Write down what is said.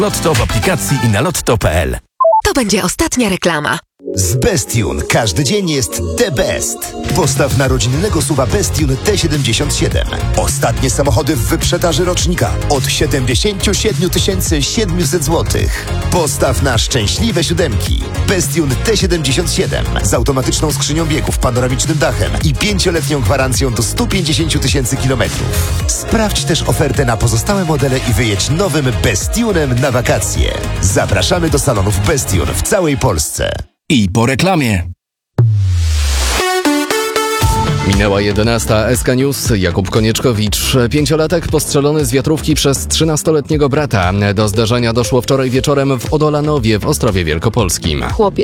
Lotto w aplikacji i na lotto.pl. To będzie ostatnia reklama. Z Bestune każdy dzień jest the best. Postaw na rodzinnego SUV-a Bestune T77. Ostatnie samochody w wyprzedaży rocznika od 77 700 zł. Postaw na szczęśliwe siódemki. Bestune T77 z automatyczną skrzynią biegów, panoramicznym dachem i 5-letnią gwarancją do 150 000 kilometrów. Sprawdź też ofertę na pozostałe modele i wyjedź nowym Bestunem na wakacje. Zapraszamy do salonów Bestune w całej Polsce. I po reklamie. Minęła 11. SK News. Jakub Konieczkowicz. 5-latek postrzelony z wiatrówki przez 13-letniego brata. Do zdarzenia doszło wczoraj wieczorem w Odolanowie w Ostrowie Wielkopolskim. Chłopiec